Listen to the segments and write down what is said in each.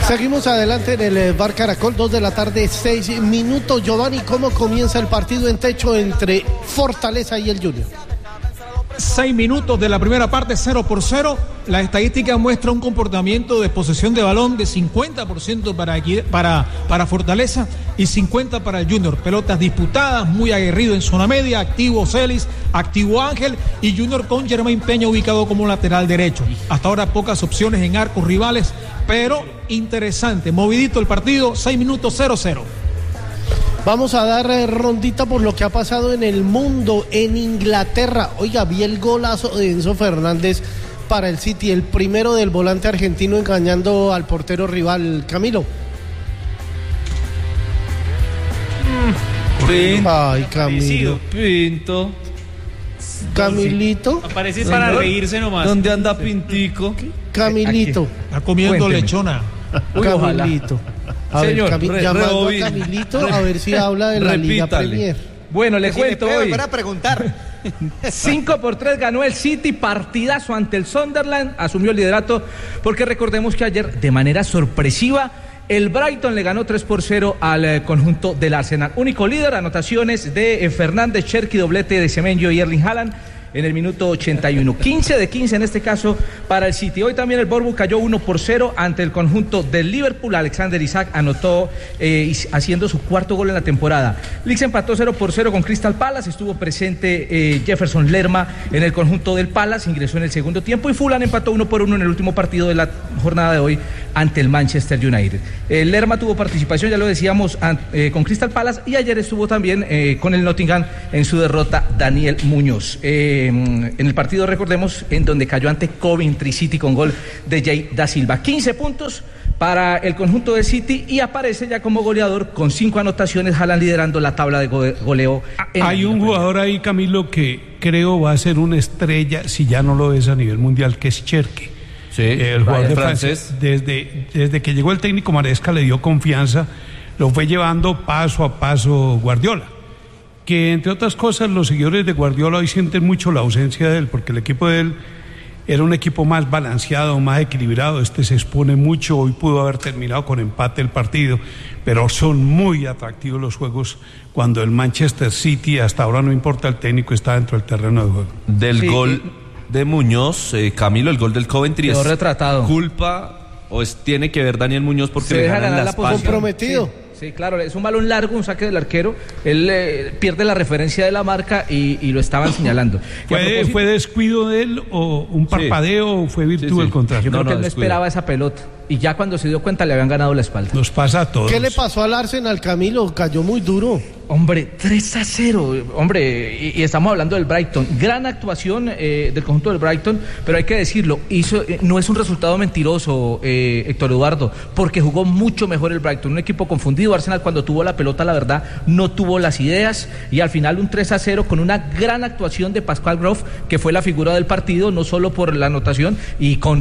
Seguimos adelante en el Bar Caracol, 2 de la tarde, 6 minutos. Giovanni, ¿cómo comienza el partido en techo entre Fortaleza y el Junior? 6 minutos de la primera parte, 0-0. La estadística muestra un comportamiento de posesión de balón de 50% para Fortaleza y 50% para el Junior. Pelotas disputadas, muy aguerrido en zona media, activo Celis, activo Ángel y Junior con Germain Peña ubicado como lateral derecho. Hasta ahora pocas opciones en arcos rivales, pero interesante, movidito el partido, 6 minutos, 0-0. Vamos a dar rondita por lo que ha pasado en el mundo, en Inglaterra. Oiga, vi el golazo de Enzo Fernández para el City, el primero del volante argentino engañando al portero rival. Camilo. Ay, Camilo. Pinto. Camilito. Aparece para reírse nomás. ¿Dónde anda Pintico? Camilito. Está comiendo Cuénteme. Lechona. Camilito. A Señor, ver, llamando a Camilito a ver si habla de la Liga Premier. Bueno, le cuento hoy. Para preguntar. 5-3 ganó el City, partidazo ante el Sunderland, asumió el liderato, porque recordemos que ayer, de manera sorpresiva, el Brighton le ganó 3-0 al conjunto del Arsenal. Único líder, anotaciones de Fernández, Cherki, doblete de Semenyo y Erling Haaland en el minuto 81. 15 de 15 en este caso para el City. Hoy también el Bournemouth cayó 1-0 ante el conjunto del Liverpool. Alexander Isak anotó haciendo su cuarto gol en la temporada. Leeds empató 0-0 con Crystal Palace. Estuvo presente Jefferson Lerma en el conjunto del Palace. Ingresó en el segundo tiempo y Fulham empató 1-1 en el último partido de la jornada de hoy ante el Manchester United. Lerma tuvo participación, ya lo decíamos, con Crystal Palace, y ayer estuvo también con el Nottingham en su derrota Daniel Muñoz. En el partido, recordemos, en donde cayó ante Coventry City con gol de Jay da Silva. 15 puntos para el conjunto de City y aparece ya como goleador con 5 anotaciones, Haaland liderando la tabla de goleo. Hay un jugador ahí, Camilo, que creo va a ser una estrella, si ya no lo es a nivel mundial, que es Cherki. Sí, el jugador de francés. Desde que llegó el técnico Maresca le dio confianza, lo fue llevando paso a paso Guardiola. Que entre otras cosas los seguidores de Guardiola hoy sienten mucho la ausencia de él, porque el equipo de él era un equipo más balanceado, más equilibrado. Este se expone mucho, hoy pudo haber terminado con empate el partido, pero son muy atractivos los juegos cuando el Manchester City, hasta ahora no importa el técnico, está dentro del terreno de juego. Del gol de Muñoz, Camilo, el gol del Coventry quedó es retratado. ¿Culpa o tiene que ver Daniel Muñoz porque le ganan la espalda? Comprometido. Sí, claro, es un balón largo, un saque del arquero, él pierde la referencia de la marca y lo estaban señalando. ¿Fue descuido de él o un parpadeo o fue virtud del contrario? Yo creo que él no esperaba esa pelota y ya cuando se dio cuenta le habían ganado la espalda. Nos pasa a todos. ¿Qué le pasó al Arsenal, Camilo? Cayó muy duro. Hombre, 3-0, hombre, y estamos hablando del Brighton. Gran actuación del conjunto del Brighton, pero hay que decirlo, no es un resultado mentiroso, Héctor Eduardo, porque jugó mucho mejor el Brighton, un equipo confundido. Arsenal, cuando tuvo la pelota, la verdad, no tuvo las ideas, y al final un 3-0 con una gran actuación de Pascal Gross, que fue la figura del partido, no solo por la anotación, y con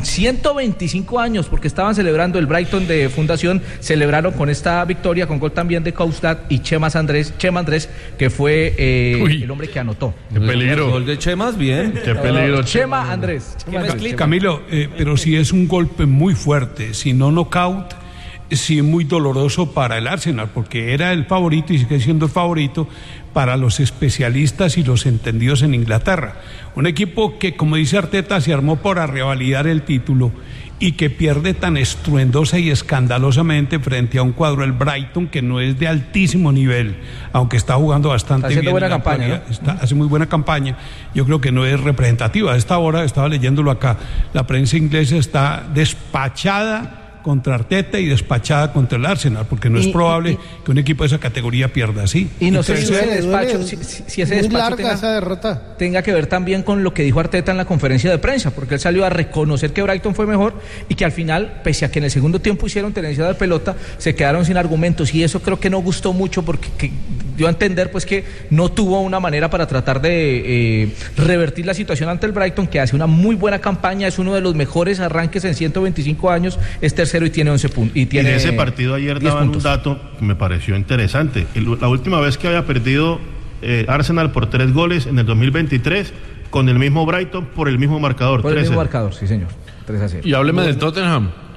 125 años, porque estaban celebrando el Brighton de fundación, celebraron con esta victoria, con gol también de Koustad y Chema Andrés, que fue el hombre que anotó. ¡Qué peligro! El gol de Chema, bien. ¡Qué peligro! Chema Andrés. Camilo, pero si es un golpe muy fuerte, si no knockout, sí muy doloroso para el Arsenal, porque era el favorito y sigue siendo el favorito para los especialistas y los entendidos en Inglaterra. Un equipo que, como dice Arteta, se armó para revalidar el título y que pierde tan estruendosa y escandalosamente frente a un cuadro, el Brighton, que no es de altísimo nivel, aunque está jugando bastante bien. Buena campaña, ¿no? Hace muy buena campaña. Yo creo que no es representativa. A esta hora, estaba leyéndolo acá, la prensa inglesa está despachada contra Arteta y despachada contra el Arsenal, porque no es probable que un equipo de esa categoría pierda así. Y no sé si ese despacho, si ese despacho esa derrota tenga que ver también con lo que dijo Arteta en la conferencia de prensa, porque él salió a reconocer que Brighton fue mejor y que al final, pese a que en el segundo tiempo hicieron tenencia de pelota, se quedaron sin argumentos, y eso creo que no gustó mucho, porque dio a entender pues que no tuvo una manera para tratar de revertir la situación ante el Brighton, que hace una muy buena campaña, es uno de los mejores arranques en 125 años, es tercero y tiene 11 puntos. Y de ese partido ayer daban un dato que me pareció interesante. La última vez que había perdido Arsenal por 3 goles en el 2023 con el mismo Brighton por el mismo marcador. Por el mismo marcador, sí señor. 3-0. Y hábleme del Tottenham.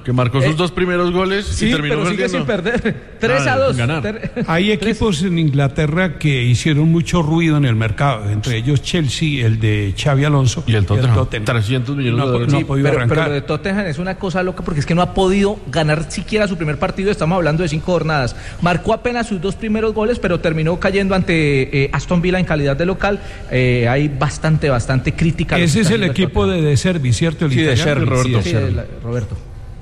Que marcó sus 2 primeros goles y terminó pero sigue sin perder. 3-2. Hay equipos en Inglaterra que hicieron mucho ruido en el mercado, entre ellos Chelsea, el de Xavi Alonso y el Tottenham. 300 millones de dólares. No ha podido arrancar. Pero lo de Tottenham es una cosa loca porque es que no ha podido ganar siquiera su primer partido. Estamos hablando de 5 jornadas. Marcó apenas sus 2 primeros goles, pero terminó cayendo ante Aston Villa en calidad de local. Hay bastante crítica. Ese es el equipo de Servi, ¿cierto? El de Chervi, Roberto.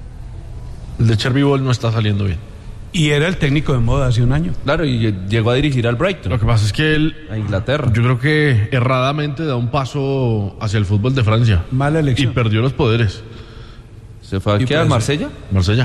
El de Chervi Ball no está saliendo bien. Y era el técnico de moda hace un año. Claro, y llegó a dirigir al Brighton. Lo que pasa es que él, a Inglaterra, yo creo que erradamente da un paso hacia el fútbol de Francia. Mala elección. Y perdió los poderes. ¿Se fue a Marsella? Marsella.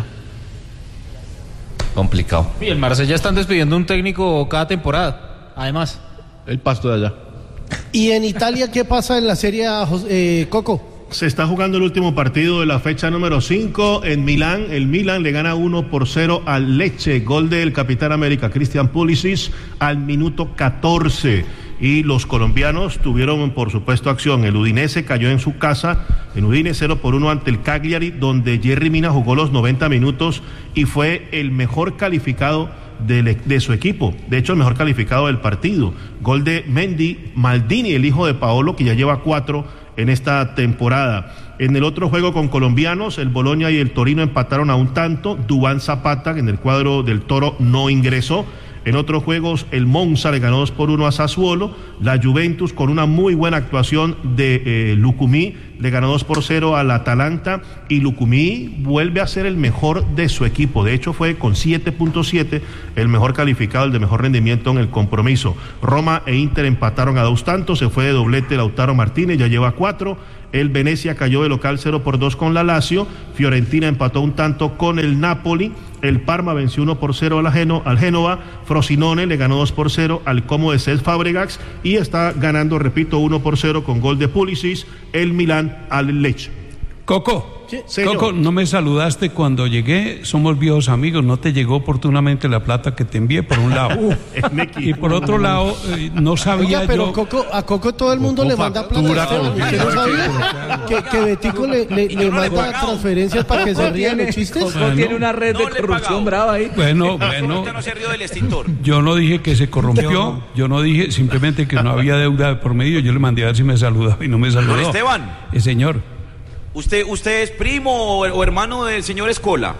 Complicado. Y el Marsella están despidiendo un técnico cada temporada, además. El Pasto de allá. ¿Y en Italia qué pasa en la Serie A, Coco? Se está jugando el último partido de la fecha número 5 en Milán. El Milan le gana 1-0 al Lecce. Gol del capitán América, Christian Pulisic, al minuto 14. Y los colombianos tuvieron, por supuesto, acción. El Udinese cayó en su casa, en Udine 0-1 ante el Cagliari, donde Jerry Mina jugó los 90 minutos y fue el mejor calificado de su equipo, de hecho el mejor calificado del partido. Gol de Mendy Maldini, el hijo de Paolo, que ya lleva 4 en esta temporada. En el otro juego con colombianos, el Bologna y el Torino empataron a un tanto. Duván Zapata, en el cuadro del Toro, no ingresó. En otros juegos, el Monza le ganó 2-1 a Sassuolo. La Juventus, con una muy buena actuación de Lucumí, le ganó 2-0 al Atalanta. Y Lucumí vuelve a ser el mejor de su equipo. De hecho, fue con 7.7 el mejor calificado, el de mejor rendimiento en el compromiso. Roma e Inter empataron a 2 tantos. Se fue de doblete Lautaro Martínez, ya lleva 4. El Venecia cayó de local 0-2 con la Lazio. Fiorentina empató un tanto con el Napoli. El Parma venció 1-0 al Génova. Frosinone le ganó 2-0 al Como de Cesc Fabregas. Y está ganando, repito, 1-0 con gol de Pulisic, el Milán al Lecce. Coco, sí, Coco, no me saludaste cuando llegué. Somos viejos amigos. No te llegó oportunamente la plata que te envié, por un lado. Y por otro lado, no sabía. Oiga, pero yo. a Coco todo el mundo le manda plata. ¿Usted no sabía que Betico le manda transferencias para que se rían los chistes? Coco tiene una red de corrupción brava ahí. Bueno. No se rió del extintor. Yo no dije que se corrompió. Yo no dije simplemente que no había deuda por medio. Yo le mandé a ver si me saludaba y no me saludó. Don Esteban. Señor. ¿Usted es primo o hermano del señor Escola?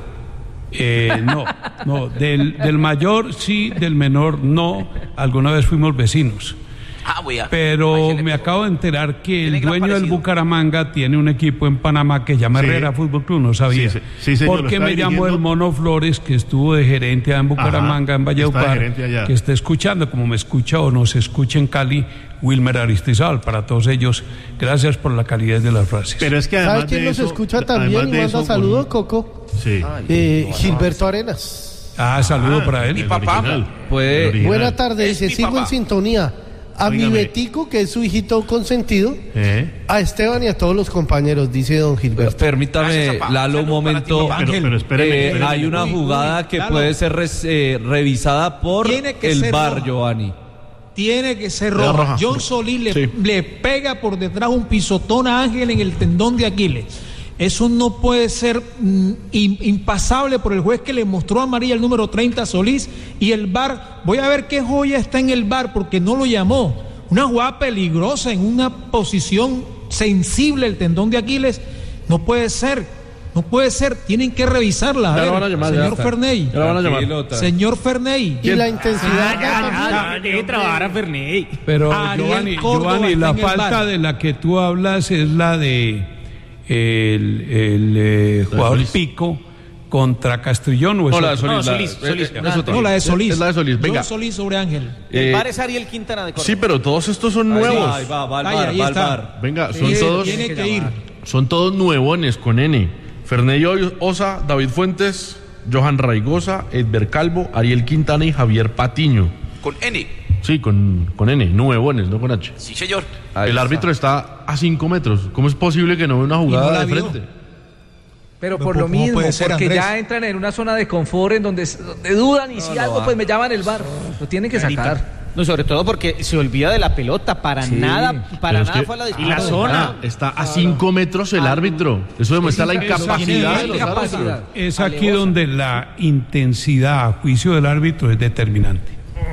No, del mayor sí, del menor no. Alguna vez fuimos vecinos. Pero me acabo de enterar que el dueño del Bucaramanga tiene un equipo en Panamá que se llama Herrera Fútbol Club, no sabía. Sí, señor, porque me llamó el Mono Flores, que estuvo de gerente allá en Bucaramanga, en Valledupar, que está escuchando, como me escucha o nos escucha en Cali, Wilmer Aristizábal. Para todos ellos, gracias por la calidad de las frases. Pero es que además ¿sabe quién nos escucha también y manda saludos, Coco? Sí. Gilberto Arenas. Saludo para él. Mi papá. Buena tarde, dice, sigo en sintonía. A mi Betico, que es su hijito consentido, a Esteban y a todos los compañeros, dice don Gilberto. Permítame, Lalo, un momento. Pero espéreme. Hay una jugada que puede ser revisada por el VAR, Giovanni. Tiene que ser roja. John Solís le pega por detrás un pisotón a Ángel en el tendón de Aquiles. Eso no puede ser impasable por el juez que le mostró amarilla el número 30 a Solís y el VAR. Voy a ver qué joya está en el VAR porque no lo llamó. Una jugada peligrosa en una posición sensible el tendón de Aquiles. No puede ser. Tienen que revisarla. Ya lo van a llamar, señor Ferney. Ya lo van a llamar. Señor Ferney. Y la intensidad. trabajar a Ferney. Pero Giovanni, la falta de la que tú hablas es la de el jugador Pico contra Castrillón. ¿O la de Solís? La de Solís. Es la de Solís. Venga. John Solís sobre Ángel. El VAR es Ariel Quintana de Córdoba. Sí, pero todos estos son nuevos. Ahí va el VAR. Venga, Tiene que ir. Son todos nuevones con N. Ferney Osa, David Fuentes, Johan Raigosa, Edber Calvo, Ariel Quintana y Javier Patiño. Con N. Sí, con N, nuevones, no con H. Sí, señor. El árbitro está a 5 metros. ¿Cómo es posible que no vea una jugada de frente? Pero por lo mismo, ser, porque Andrés? ya entran en una zona de confort en donde dudan y si algo pues me llaman el VAR. Lo tienen que sacar. No, sobre todo porque se olvida de la pelota, para nada fue la y la zona está a 5 metros el árbitro. Eso demuestra la incapacidad de los árbitros. Es aquí donde la intensidad a juicio del árbitro es determinante.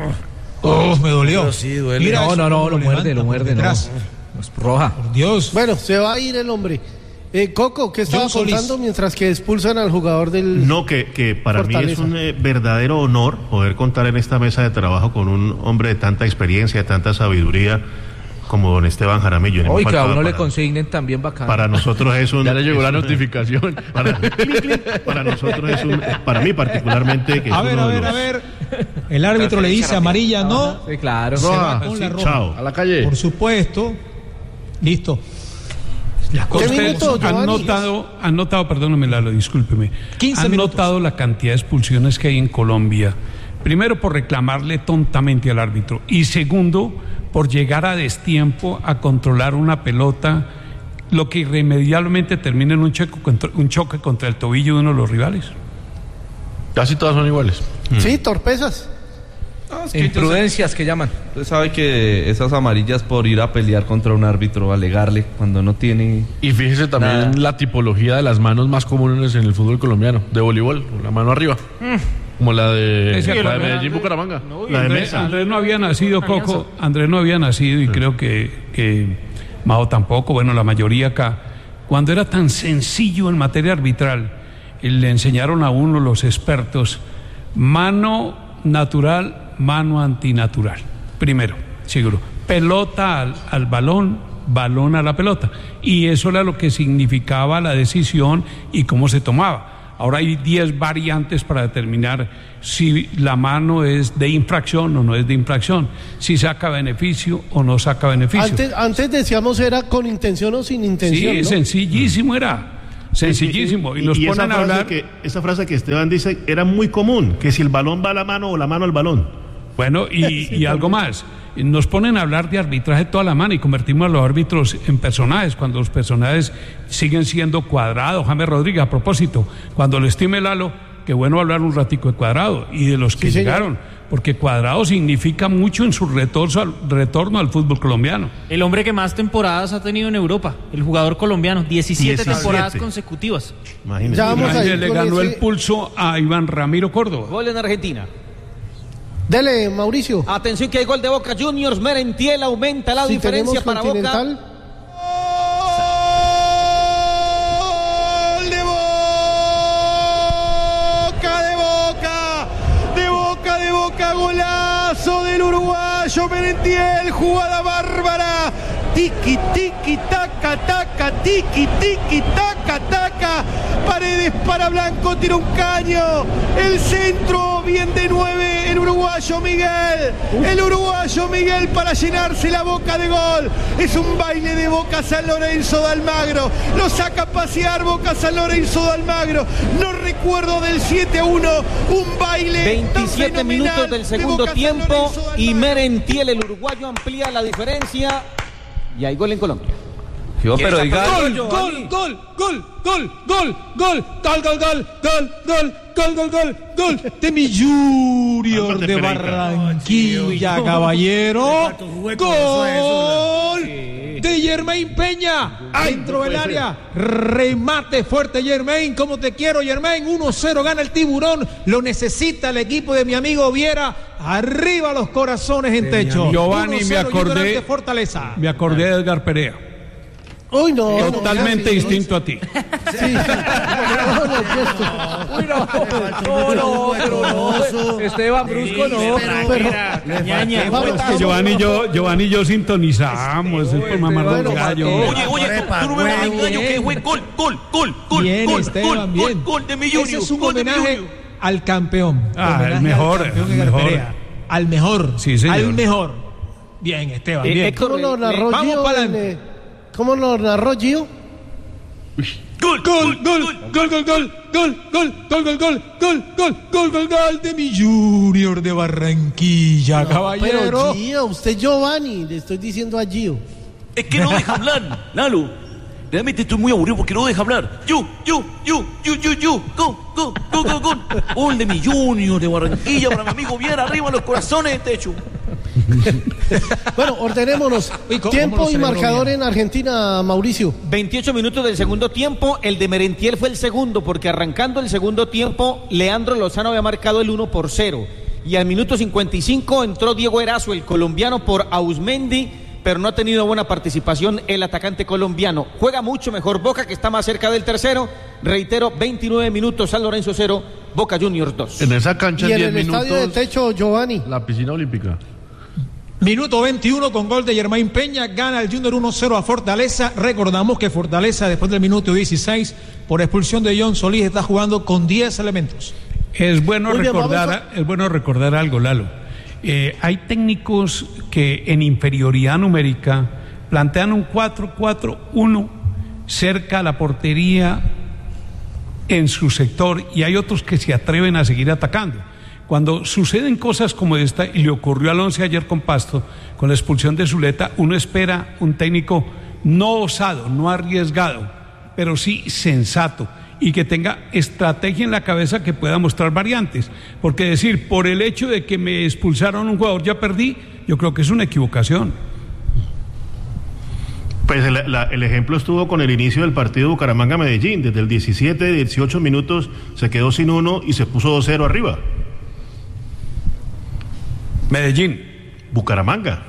Me dolió. Sí, duele. Mira, no, lo muerde, no. Es roja. Por Dios. Bueno, se va a ir el hombre. Coco, ¿qué estaba contando mientras que expulsan al jugador del... No, que para Fortaleza. Mí es un verdadero honor poder contar en esta mesa de trabajo con un hombre de tanta experiencia, de tanta sabiduría como don Esteban Jaramillo. Hoy que a uno le consignen también bacán. Para nosotros es un... Ya le llegó la notificación. Para nosotros es un... Para mí particularmente... Que a ver. El árbitro le dice amarilla, ¿no? Sí, claro. Roja, con la roja. Chao. A la calle. Por supuesto. Listo. Ustedes han notado, perdóname Lalo, discúlpeme. 15 han minutos. notado la cantidad de expulsiones que hay en Colombia. Primero, por reclamarle tontamente al árbitro. Y segundo, por llegar a destiempo a controlar una pelota, lo que irremediablemente termina en un choque contra el tobillo de uno de los rivales. Casi todas son iguales. Sí, torpezas. Imprudencias que llaman. Usted sabe que esas amarillas por ir a pelear contra un árbitro, alegarle cuando no tiene... Y fíjese también nada. la tipología de las manos más comunes en el fútbol colombiano, de voleibol, la mano arriba. Como la de Medellín, Bucaramanga. La de Mesa. Andrés no había nacido, Coco. Andrés no había nacido y creo que Mao tampoco, bueno, la mayoría acá. Cuando era tan sencillo en materia arbitral, le enseñaron a uno los expertos, mano natural, mano antinatural. Primero, seguro. Pelota al balón, balón a la pelota. Y eso era lo que significaba la decisión y cómo se tomaba. Ahora hay 10 variantes para determinar si la mano es de infracción o no es de infracción, si saca beneficio o no saca beneficio. Antes decíamos era con intención o sin intención. Sí, ¿no? Sencillísimo era. Sencillísimo. Y nos ponen a hablar. Esa frase que Esteban dice era muy común, que si el balón va a la mano o la mano al balón. Bueno, y algo más. Nos ponen a hablar de arbitraje toda la mano y convertimos a los árbitros en personajes, cuando los personajes siguen siendo Cuadrado, James Rodríguez. A propósito, cuando lo estime Lalo, qué bueno hablar un ratico de Cuadrado y de los que llegaron, porque Cuadrado significa mucho en su retorno al fútbol colombiano. El hombre que más temporadas ha tenido en Europa, el jugador colombiano, 17 temporadas consecutivas. Imagínese. Ya vamos a ir le con ganó ese... el pulso a Iván Ramiro Córdoba. Gol en Argentina. Dele, Mauricio. Atención que hay gol de Boca Juniors, Merentiel aumenta la diferencia para Boca. De Boca, golazo del uruguayo Merentiel, jugada bárbara. Tiki, tiki, taca, taca, tiki, tiki, taca, taca. Paredes para Blanco, tira un caño. El centro, bien de 9, el uruguayo Miguel. El uruguayo Miguel para llenarse la boca de gol. Es un baile de Boca San Lorenzo de Almagro. Lo saca a pasear Boca San Lorenzo de Almagro. No recuerdo del 7-1, un baile 27 minutos del segundo tiempo y Merentiel, el uruguayo, amplía la diferencia. Y hay gol en Colombia. Yo, pero diga gol de mi Junior de Barranquilla, caballero. Gol de Yermain Peña dentro del área, remate fuerte Yermain, como te quiero Yermain. 1-0 gana el Tiburón, lo necesita el equipo de mi amigo Viera. Arriba los corazones en techo. Giovanni, me acordé de Edgar Perea. Uy, no. Totalmente distinto a ti. Sí. No. Esteban Brusco no. Giovanni y yo sintonizamos. Es por mamar los gallos. Oye, tú no me vas a engaño que fue gol. Bien, Esteban, bien. Gol de mi Junior. Ese es un homenaje al campeón. El mejor. Al mejor. Sí, señor. Al mejor. Bien, Esteban, bien. ¿Cómo lo narró Vamos Gio? para adelante. ¿Cómo lo narró Gio? Gol de mi Junior de Barranquilla, caballero. Pero Gio, usted Giovanni, le estoy diciendo a Gio. Es que no deja hablar, Lalo. Realmente estoy muy aburrido porque no deja hablar. Gol. Gol de mi Junior de Barranquilla para mi amigo Viera, arriba los corazones de techo. Bueno, ordenémonos. Tiempo y marcador en Argentina, Mauricio. 28 minutos del segundo tiempo. El de Merentiel fue el segundo, porque arrancando el segundo tiempo, Leandro Lozano había marcado el 1-0. Y al minuto 55 entró Diego Erazo, el colombiano, por Ausmendi, pero no ha tenido buena participación el atacante colombiano. Juega mucho mejor Boca, que está más cerca del tercero. Reitero, 29 minutos, San Lorenzo 0, Boca Juniors 2. En esa cancha y en en 10 el minutos. estadio de techo, Giovanni. La piscina olímpica. Minuto 21 con gol de Germain Peña, gana el Junior 1-0 a Fortaleza. Recordamos que Fortaleza, después del minuto 16, por expulsión de John Solís, está jugando con 10 elementos. Es bueno recordar algo, Lalo. Hay técnicos que en inferioridad numérica plantean un 4-4-1 cerca a la portería en su sector, y hay otros que se atreven a seguir atacando. Cuando suceden cosas como esta, y le ocurrió al Once ayer con Pasto, con la expulsión de Zuleta, uno espera un técnico no osado, no arriesgado, pero sí sensato, y que tenga estrategia en la cabeza, que pueda mostrar variantes. Porque decir, por el hecho de que me expulsaron un jugador ya perdí, yo creo que es una equivocación. Pues el ejemplo estuvo con el inicio del partido Bucaramanga-Medellín. Desde el 17, 18 minutos se quedó sin uno y se puso 2-0 arriba. Medellín. Bucaramanga.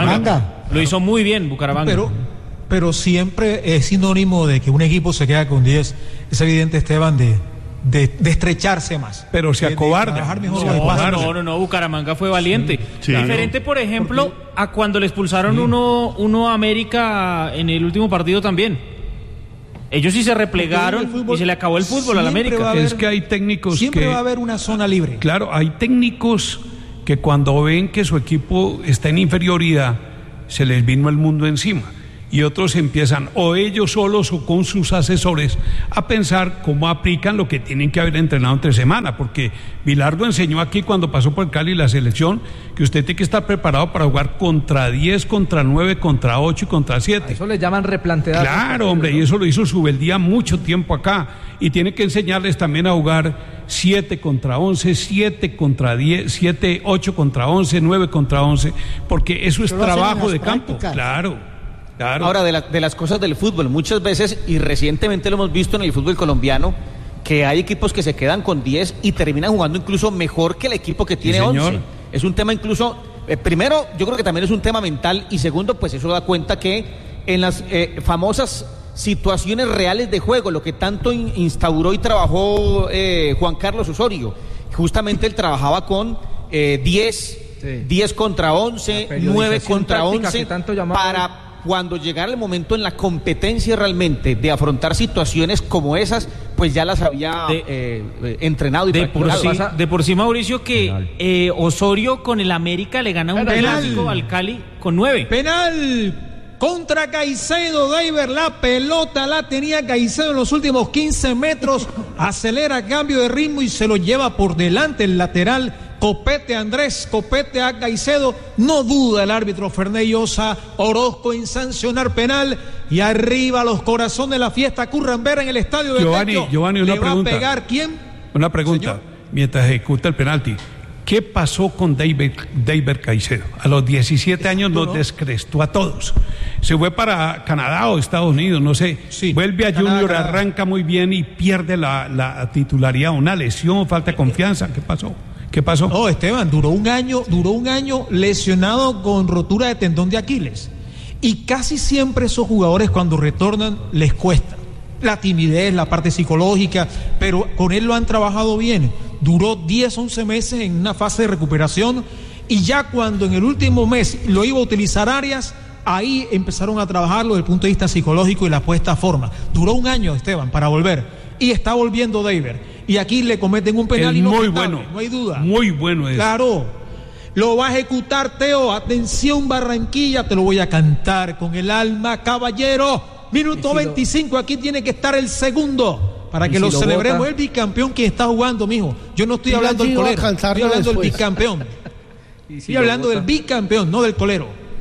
Lo hizo muy bien Bucaramanga. Pero siempre es sinónimo de que un equipo se queda con 10. Es evidente, Esteban, de estrecharse más. Pero se acobarda. No, Bucaramanga fue valiente. Sí, Diferente, por ejemplo, a cuando le expulsaron uno a América en el último partido también. Ellos sí se replegaron y se le acabó el fútbol al América. Es que hay técnicos siempre va a haber una zona libre. Claro, hay técnicos que cuando ven que su equipo está en inferioridad, se les vino el mundo encima. Y otros empiezan, o ellos solos o con sus asesores, a pensar cómo aplican lo que tienen que haber entrenado entre semana, porque Bilardo enseñó aquí cuando pasó por Cali la selección que usted tiene que estar preparado para jugar contra 10, contra 9, contra 8 y contra 7. A eso le llaman replantear. Claro, hombre, y eso lo hizo Subeldía mucho tiempo acá, y tiene que enseñarles también a jugar 7 contra 11, 7 contra 10, 7, 8 contra 11, 9 contra 11, porque eso es trabajo de campo. Claro. Ahora, de las cosas del fútbol, muchas veces, y recientemente lo hemos visto en el fútbol colombiano, que hay equipos que se quedan con 10 y terminan jugando incluso mejor que el equipo que tiene 11. Es un tema incluso, primero, yo creo que también es un tema mental, y segundo, pues eso da cuenta que en las famosas situaciones reales de juego, lo que tanto instauró y trabajó Juan Carlos Osorio, justamente él trabajaba con 10 contra 11, 9 contra 11, para cuando llegara el momento en la competencia realmente de afrontar situaciones como esas, pues ya las había entrenado y practicado. De por sí, Mauricio, que Osorio con el América le gana un clásico al Cali con 9. Penal contra Caicedo, David, la pelota la tenía Caicedo en los últimos 15 metros, acelera, cambio de ritmo y se lo lleva por delante el lateral. Copete a Andrés, copete a Caicedo, no duda el árbitro Ferney Llosa Orozco en sancionar penal, y arriba los corazones de la fiesta Currambera en el estadio de Techo. Giovanni, una pregunta. ¿Va a pegar quién? Una pregunta, señor, mientras ejecuta el penalti. ¿Qué pasó con David Caicedo? A los 17 años nos descrestó a todos. Se fue para Canadá o Estados Unidos, no sé. Sí, vuelve a Canadá, Junior, arranca muy bien y pierde la titularidad. Una lesión, falta de confianza. ¿Qué pasó? No, Esteban, duró un año lesionado con rotura de tendón de Aquiles. Y casi siempre esos jugadores cuando retornan les cuesta. La timidez, la parte psicológica, pero con él lo han trabajado bien. Duró 10, 11 meses en una fase de recuperación, y ya cuando en el último mes lo iba a utilizar Arias, ahí empezaron a trabajarlo desde el punto de vista psicológico y la puesta a forma. Duró un año, Esteban, para volver. Y está volviendo David. Y aquí le cometen un penal muy bueno, no hay duda. Muy bueno es. Claro, lo va a ejecutar Teo. Atención Barranquilla, te lo voy a cantar con el alma, caballero. Minuto 25, aquí tiene que estar el segundo para que lo celebremos. El bicampeón que está jugando, mijo. Yo no estoy hablando del colero, estoy hablando del bicampeón. Estoy hablando del bicampeón, no del colero.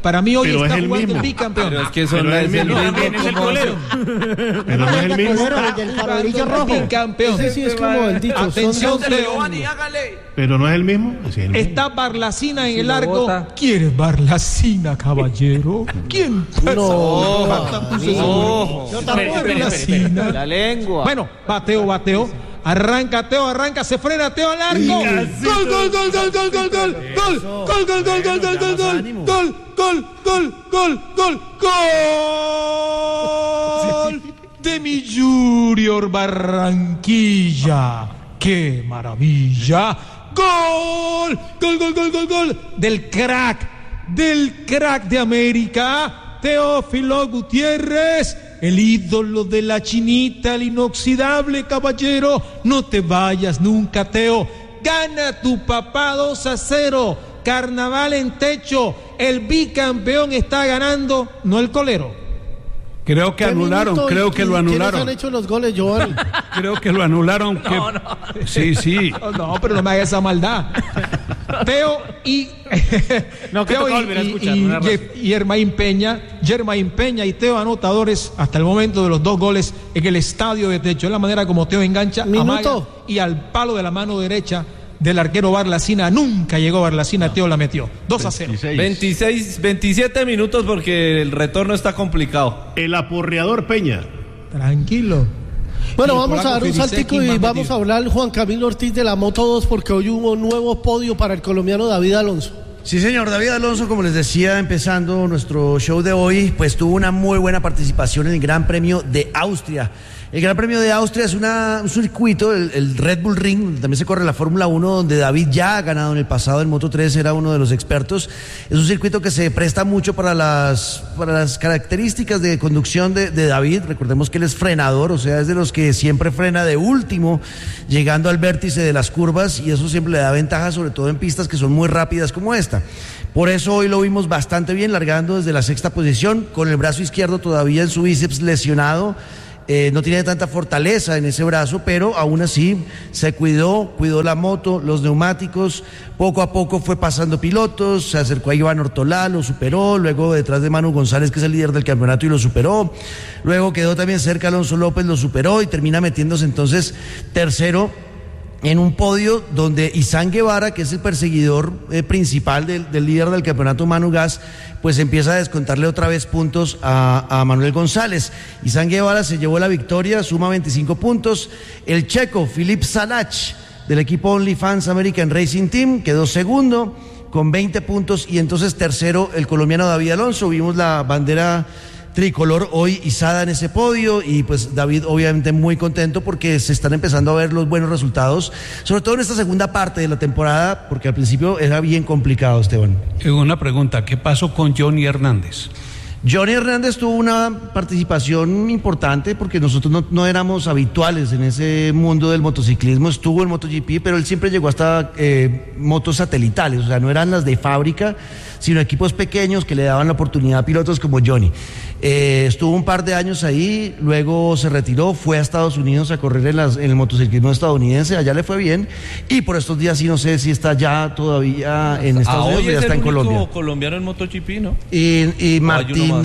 Para mí hoy pero está es el jugando mismo. el bicampeón. Pero es que eso no es el mismo. También es el colero. Pero no es el mismo. El del farolillo rojo. Bicampeón. Ese sí es como el dicho. Atención, Teo. Pero no es el mismo. Sí, es el mismo. Está Barlacina en Si el lo arco. bota. ¿Quieres Barlacina, caballero? ¿Quién? No. Yo tampoco. Barlacina. La lengua. Bueno, bateo. Arranca Teo, se frena Teo al arco. Gol. Gol de mi Junior Barranquilla. ¡Qué maravilla! ¡Gol! ¡Gol! Del crack de América, Teófilo Gutiérrez, el ídolo de la chinita, el inoxidable caballero. No te vayas nunca, Teo. Gana tu papá 2-0. Carnaval en techo. El bicampeón está ganando, no el colero. Creo que anularon, creo que lo anularon. ¿Quiénes han hecho los goles, Giovanni? Creo que lo anularon. No. Sí. No, pero no me hagas esa maldad. Teo y No, que Teo toca volver a escuchar, y Germain Peña y Teo anotadores hasta el momento de los 2 goles en el estadio de techo. Es la manera como Teo engancha Minuto. a Maya y al palo de la mano derecha del arquero Barlacina. Nunca llegó Barlacina, Teo la metió. 2-0. 27 minutos porque el retorno está complicado. El aporreador Peña. Tranquilo. Bueno, Y vamos por a dar algo un saltico Felice, y ¿quién más vamos metió? a hablar Juan Camilo Ortiz de la Moto 2 porque hoy hubo un nuevo podio para el colombiano David Alonso. Sí, señor, David Alonso, como les decía, empezando nuestro show de hoy, pues tuvo una muy buena participación en el Gran Premio de Austria. El Gran Premio de Austria es un circuito, el Red Bull Ring, donde también se corre la Fórmula 1, donde David ya ha ganado en el pasado en Moto 3, era uno de los expertos. Es un circuito que se presta mucho para las características de conducción de David. Recordemos que él es frenador, o sea, es de los que siempre frena de último, llegando al vértice de las curvas, y eso siempre le da ventaja, sobre todo en pistas que son muy rápidas como esta. Por eso hoy lo vimos bastante bien, largando desde la 6ª posición, con el brazo izquierdo todavía en su bíceps lesionado. No tiene tanta fortaleza en ese brazo, pero aún así se cuidó la moto, los neumáticos. Poco a poco fue pasando pilotos, se acercó a Iván Ortolá, lo superó, luego detrás de Manu González, que es el líder del campeonato, y lo superó. Luego quedó también cerca Alonso López, lo superó y termina metiéndose entonces tercero en un podio donde Izán Guevara, que es el perseguidor principal del líder del campeonato, Manu Gas, pues empieza a descontarle otra vez puntos a Manuel González. Izán Guevara se llevó la victoria, suma 25 puntos. El checo Filip Salach, del equipo OnlyFans American Racing Team, quedó segundo con 20 puntos, y entonces tercero el colombiano David Alonso. Vimos la bandera tricolor hoy izada en ese podio, y pues David obviamente muy contento porque se están empezando a ver los buenos resultados, sobre todo en esta segunda parte de la temporada, porque al principio era bien complicado, Esteban. Una pregunta, ¿qué pasó con Johnny Hernández? Johnny Hernández tuvo una participación importante porque nosotros no éramos habituales en ese mundo del motociclismo. Estuvo en MotoGP, pero él siempre llegó hasta motos satelitales, o sea, no eran las de fábrica, sino equipos pequeños que le daban la oportunidad a pilotos como Johnny. Estuvo un par de años ahí, luego se retiró, fue a Estados Unidos a correr en el motociclismo estadounidense, allá le fue bien, y por estos días sí no sé si está ya todavía en Estados Unidos o ya está en Colombia. Hoy es el único colombiano en MotoGP, ¿no? Y Martín,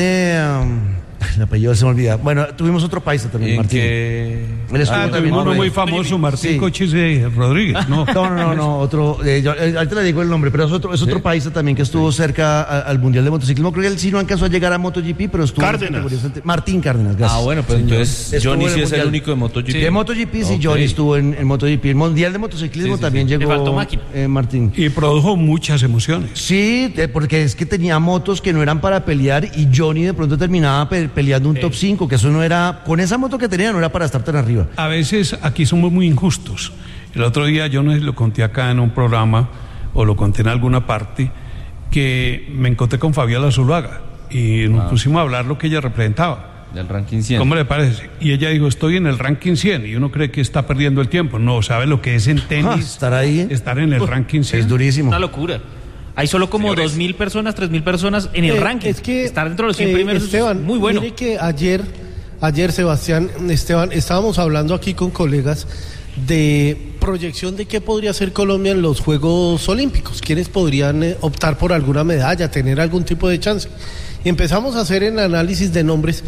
el apellido se me olvida. Bueno, tuvimos otro paisa también, Martín. Tuvimos uno muy famoso, Martín sí. Cochise Rodríguez, ¿no? No, otro, ahorita le digo el nombre, pero es otro paisa también que estuvo cerca al Mundial de Motociclismo. Creo que él sí no alcanzó a llegar a MotoGP, pero estuvo Martín Cárdenas, gracias. Bueno, pues entonces Johnny sí es el único de MotoGP. Sí, de MotoGP sí, Johnny estuvo en MotoGP. El Mundial de Motociclismo también llegó. Le faltó máquina. Martín. Y produjo muchas emociones. Sí, porque es que tenía motos que no eran para pelear, y Johnny de pronto terminaba peleando un top 5, que eso no era, con esa moto que tenía no era para estar tan arriba. A veces aquí somos muy injustos. El otro día yo no sé si lo conté acá en un programa o lo conté en alguna parte, que me encontré con Fabiola Zuluaga y nos pusimos a hablar lo que ella representaba. Del ranking 100. ¿Cómo le parece? Y ella dijo, estoy en el ranking 100, y uno cree que está perdiendo el tiempo. No, ¿sabe lo que es en tenis? Estar ahí. Estar en el ranking 100. Es durísimo. Una locura. Hay solo como 2.000 personas, 3.000 personas en el ranking. Es que estar dentro de los 100 primeros Esteban, es muy bueno. Mire que ayer Sebastián, Esteban, estábamos hablando aquí con colegas de proyección de qué podría hacer Colombia en los Juegos Olímpicos, quiénes podrían optar por alguna medalla, tener algún tipo de chance. Y empezamos a hacer el análisis de nombres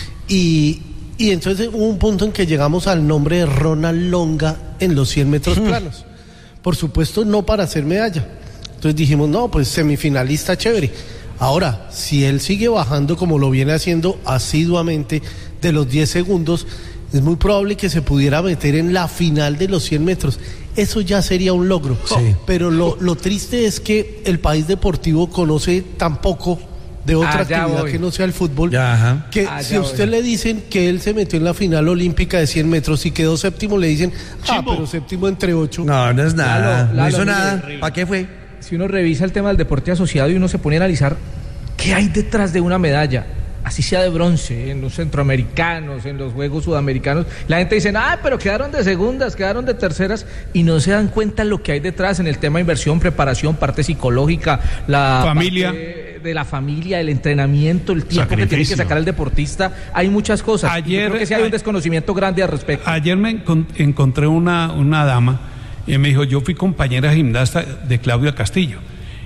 y entonces hubo un punto en que llegamos al nombre de Ronald Longa en los 100 metros planos. Por supuesto, no para hacer medalla. Entonces dijimos, no, pues semifinalista chévere. Ahora, si él sigue bajando como lo viene haciendo asiduamente de los 10 segundos, es muy probable que se pudiera meter en la final de los 100 metros. Eso ya sería un logro. Sí. Pero lo triste es que el país deportivo conoce tan poco de otra actividad que no sea el fútbol, que si a usted le dicen que él se metió en la final olímpica de 100 metros y quedó séptimo, le dicen, pero séptimo entre 8. No es nada, no hizo nada. ¿Para qué fue? Si uno revisa el tema del deporte asociado y uno se pone a analizar qué hay detrás de una medalla, así sea de bronce, en los centroamericanos, en los Juegos Sudamericanos, la gente dice, pero quedaron de segundas, quedaron de terceras, y no se dan cuenta lo que hay detrás en el tema de inversión, preparación, parte psicológica, la familia, de la familia, el entrenamiento, el tiempo que tiene que sacar el deportista. Hay muchas cosas. Yo creo que sí hay un desconocimiento grande al respecto. Ayer me encontré una dama y me dijo, yo fui compañera gimnasta de Claudia Castillo.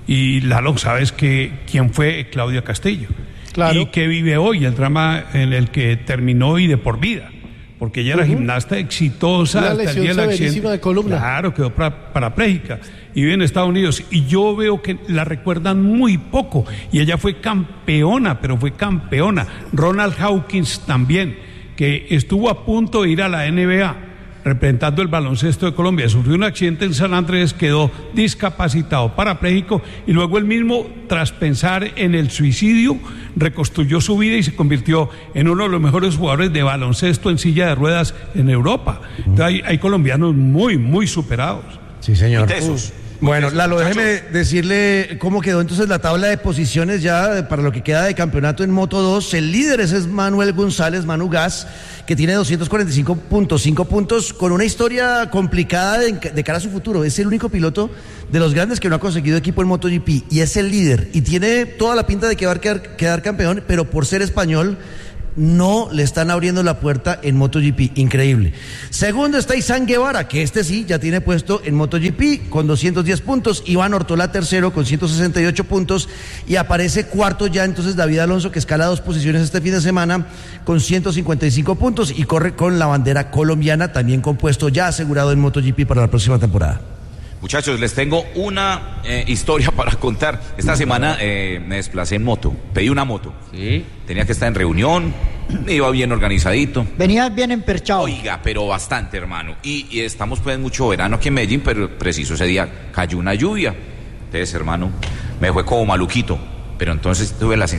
Y Lalo, ¿sabes quién fue Claudia Castillo? Claro. Y que vive hoy, el drama en el que terminó y de por vida, porque ella era gimnasta exitosa. Una lesión severísima de columna. Claro, quedó parapléjica y vive en Estados Unidos, y yo veo que la recuerdan muy poco, y ella fue campeona, pero fue campeona. Ronald Hawkins también, que estuvo a punto de ir a la NBA representando el baloncesto de Colombia, sufrió un accidente en San Andrés, quedó discapacitado, parapléjico, y luego él mismo, tras pensar en el suicidio, reconstruyó su vida y se convirtió en uno de los mejores jugadores de baloncesto en silla de ruedas en Europa. Entonces hay colombianos muy, muy superados. Sí, señor. Bueno, Lalo, déjeme decirle cómo quedó entonces la tabla de posiciones ya para lo que queda de campeonato en Moto 2. El líder es Manuel González, Manu Gas, que tiene 245.5 puntos, con una historia complicada de cara a su futuro. Es el único piloto de los grandes que no ha conseguido equipo en MotoGP, y es el líder, y tiene toda la pinta de que va a quedar campeón, pero por ser español no le están abriendo la puerta en MotoGP. Increíble. Segundo está Izan Guevara, que sí ya tiene puesto en MotoGP con 210 puntos. Iván Ortola tercero con 168 puntos. Y aparece cuarto ya entonces David Alonso, que escala 2 posiciones este fin de semana con 155 puntos y corre con la bandera colombiana, también con puesto ya asegurado en MotoGP para la próxima temporada. Muchachos, les tengo una historia para contar. Esta semana me desplacé en moto, pedí una moto. Sí. Tenía que estar en reunión, me iba bien organizadito. Venías bien emperchado. Oiga, pero bastante, hermano. Y estamos pues mucho verano aquí en Medellín, pero preciso ese día cayó una lluvia. Entonces, hermano, me fue como maluquito. Pero entonces tuve la sensación